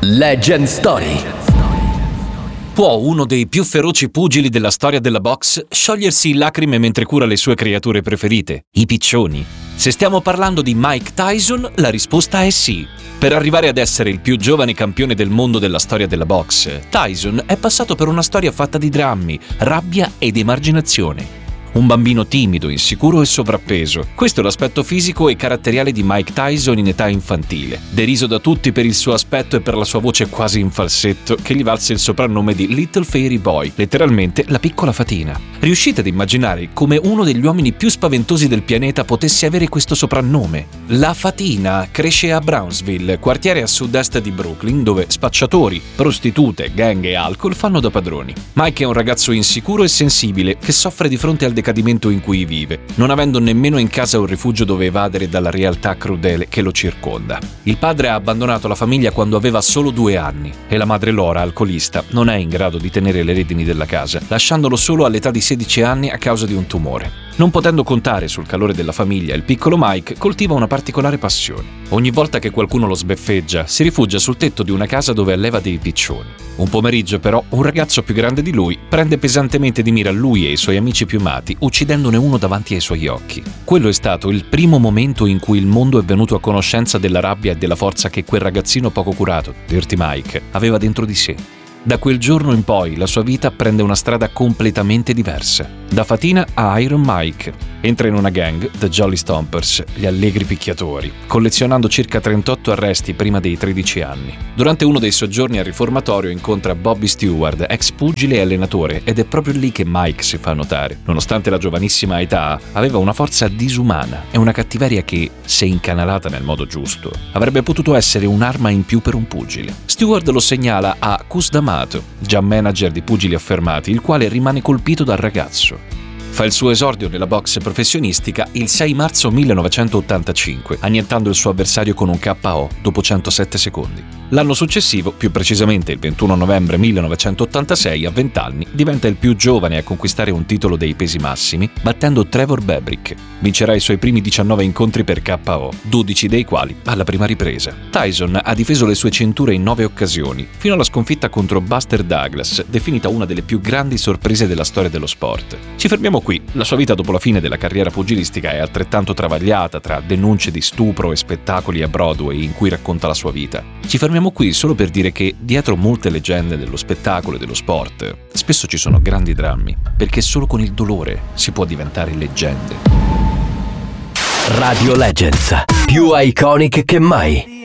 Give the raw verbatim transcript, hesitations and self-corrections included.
Legend Story. Può uno dei più feroci pugili della storia della box sciogliersi in lacrime mentre cura le sue creature preferite, i piccioni? Se stiamo parlando di Mike Tyson, la risposta è sì. Per arrivare ad essere il più giovane campione del mondo della storia della box, Tyson è passato per una storia fatta di drammi, rabbia ed emarginazione. Un bambino timido, insicuro e sovrappeso. Questo è l'aspetto fisico e caratteriale di Mike Tyson in età infantile. Deriso da tutti per il suo aspetto e per la sua voce quasi in falsetto, che gli valse il soprannome di Little Fairy Boy, letteralmente la piccola fatina. Riuscite ad immaginare come uno degli uomini più spaventosi del pianeta potesse avere questo soprannome? La fatina cresce a Brownsville, quartiere a sud-est di Brooklyn, dove spacciatori, prostitute, gang e alcol fanno da padroni. Mike è un ragazzo insicuro e sensibile che soffre di fronte al decadimento in cui vive, non avendo nemmeno in casa un rifugio dove evadere dalla realtà crudele che lo circonda. Il padre ha abbandonato la famiglia quando aveva solo due anni e la madre Laura, alcolista, non è in grado di tenere le redini della casa, lasciandolo solo all'età di sedici anni a causa di un tumore. Non potendo contare sul calore della famiglia, il piccolo Mike coltiva una particolare passione. Ogni volta che qualcuno lo sbeffeggia, si rifugia sul tetto di una casa dove alleva dei piccioni. Un pomeriggio, però, un ragazzo più grande di lui prende pesantemente di mira lui e i suoi amici piumati, uccidendone uno davanti ai suoi occhi. Quello è stato il primo momento in cui il mondo è venuto a conoscenza della rabbia e della forza che quel ragazzino poco curato, Dirty Mike, aveva dentro di sé. Da quel giorno in poi la sua vita prende una strada completamente diversa. Da fatina a Iron Mike. Entra in una gang, The Jolly Stompers, gli allegri picchiatori, collezionando circa trentotto arresti prima dei tredici anni. Durante uno dei soggiorni al riformatorio incontra Bobby Stewart, ex pugile e allenatore, ed è proprio lì che Mike si fa notare. Nonostante la giovanissima età, aveva una forza disumana e una cattiveria che, se incanalata nel modo giusto, avrebbe potuto essere un'arma in più per un pugile. Stewart lo segnala a Cus D'Amato, già manager di pugili affermati, il quale rimane colpito dal ragazzo. Fa il suo esordio nella box professionistica il sei marzo millenovecentottantacinque, annientando il suo avversario con un K O dopo centosette secondi. L'anno successivo, più precisamente il ventuno novembre millenovecentottantasei, a venti anni, diventa il più giovane a conquistare un titolo dei pesi massimi, battendo Trevor Bebrick. Vincerà i suoi primi diciannove incontri per K O, dodici dei quali alla prima ripresa. Tyson ha difeso le sue cinture in nove occasioni, fino alla sconfitta contro Buster Douglas, definita una delle più grandi sorprese della storia dello sport. Ci fermiamo qui. La sua vita dopo la fine della carriera pugilistica è altrettanto travagliata tra denunce di stupro e spettacoli a Broadway in cui racconta la sua vita. Ci fermiamo qui solo per dire che dietro molte leggende dello spettacolo e dello sport spesso ci sono grandi drammi, perché solo con il dolore si può diventare leggende. Radio Legends, più iconic che mai.